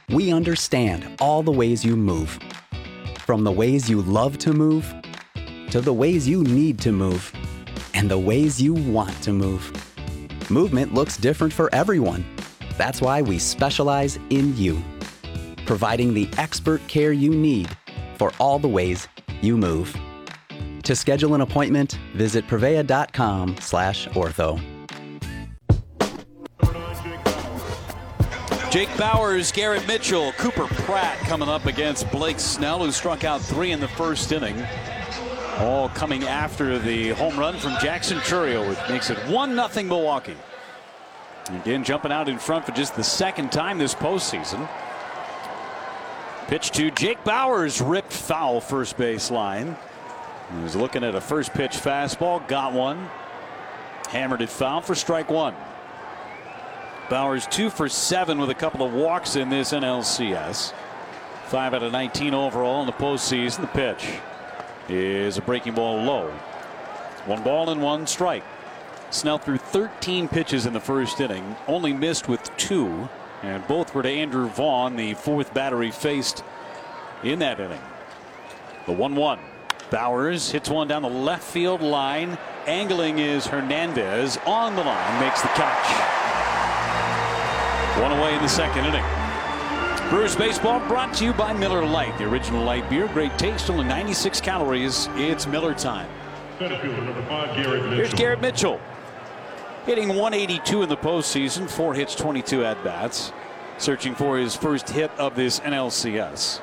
We understand all the ways you move. From the ways you love to move, to the ways you need to move, and the ways you want to move. Movement looks different for everyone. That's why we specialize in you, providing the expert care you need for all the ways you move. To schedule an appointment, visit prevea.com/ortho. Jake Bauers, Garrett Mitchell, Cooper Pratt coming up against Blake Snell, who struck out 3 in the first inning. All coming after the home run from Jackson Chourio, which makes it 1-0 Milwaukee. Again, jumping out in front for just the second time this postseason. Pitch to Jake Bauers, ripped foul first base line. He was looking at a first pitch fastball, got one, hammered it foul for strike one. Bauers 2 for 7 with a couple of walks in this NLCS. 5 out of 19 overall in the postseason. The pitch is a breaking ball low. 1 ball and 1 strike. Snell threw 13 pitches in the first inning, only missed with 2, and both were to Andrew Vaughn, the 4th batter he faced in that inning. The 1-1. Bauers hits one down the left field line. Angling is Hernandez on the line, makes the catch. 1 away in the second inning. Brewers baseball brought to you by Miller Lite, the original light beer. Great taste, only 96 calories. It's Miller time. Here's Garrett Mitchell, hitting .182 in the postseason, 4 hits, 22 at bats, searching for his first hit of this NLCS.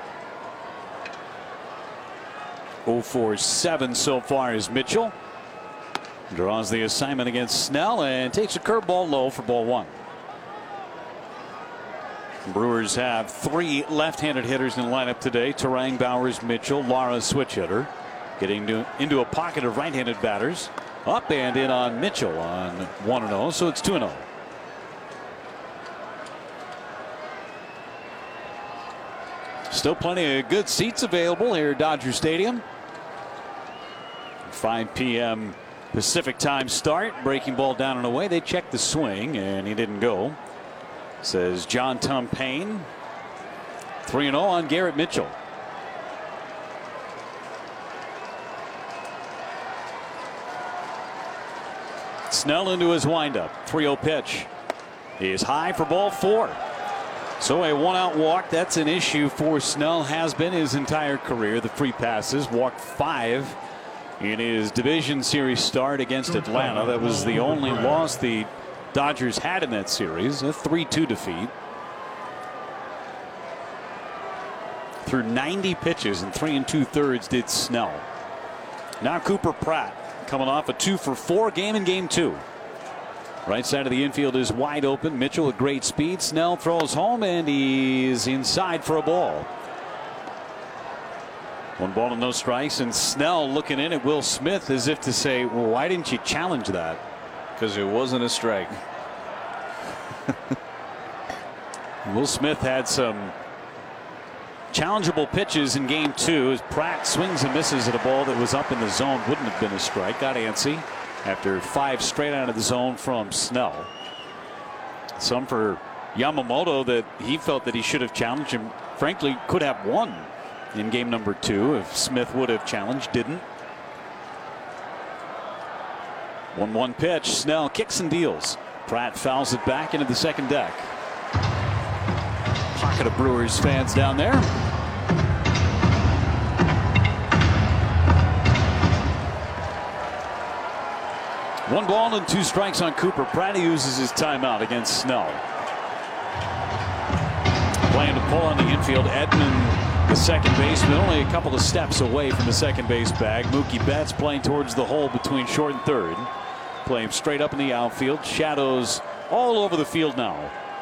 0 for 7 so far is Mitchell. Draws the assignment against Snell and takes a curveball low for ball 1. Brewers have 3 left-handed hitters in the lineup today. Turang, Bauers, Mitchell, Lara switch hitter. Getting into a pocket of right-handed batters. Up and in on Mitchell on 1-0, so it's 2-0. Still plenty of good seats available here at Dodger Stadium. 5 p.m. Pacific time start. Breaking ball down and away. They checked the swing and he didn't go. Says John Tom Payne. 3-0 on Garrett Mitchell. Snell into his windup. 3-0 pitch is high for ball 4. So a 1-out walk. That's an issue for Snell. Has been his entire career. The free passes. Walked 5 in his division series start against Atlanta. That was the only loss the Dodgers had in that series, a 3-2 defeat. Through 90 pitches in 3 2/3 did Snell. Now Cooper Pratt coming off a 2 for 4 game in game 2. Right side of the infield is wide open. Mitchell at great speed. Snell throws home and he's inside for a ball. 1 ball and no strikes, and Snell looking in at Will Smith as if to say, well, why didn't you challenge that? Because it wasn't a strike. Will Smith had some challengeable pitches in game 2 as Pratt swings and misses at a ball that was up in the zone. Wouldn't have been a strike. Got antsy after 5 straight out of the zone from Snell. Some for Yamamoto that he felt that he should have challenged him. Frankly, could have won in game number 2 if Smith would have challenged. Didn't. 1-1 pitch. Snell kicks and deals. Pratt fouls it back into the second deck. Pocket of Brewers fans down there. One ball and 2 strikes on Cooper Pratt. He uses his timeout against Snell. Playing to pull on the infield. Edman, the second baseman, only a couple of steps away from the second base bag. Mookie Betts playing towards the hole between short and third. Play him straight up in the outfield. Shadows all over the field now.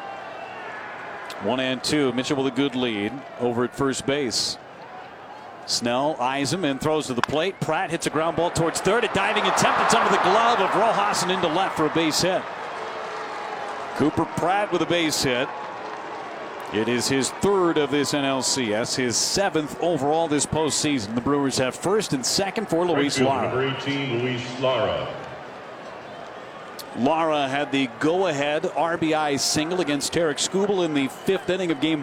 1-2. Mitchell with a good lead over at first base. Snell eyes him and throws to the plate. Pratt hits a ground ball towards third. A diving attempt. It's under the glove of Rojas and into left for a base hit. Cooper Pratt with a base hit. It is his 3rd of this NLCS, his 7th overall this postseason. The Brewers have first and second for Luis Lara. Number 18, Luis Lara. Lara had the go-ahead RBI single against Tarik Skubal in the 5th inning of game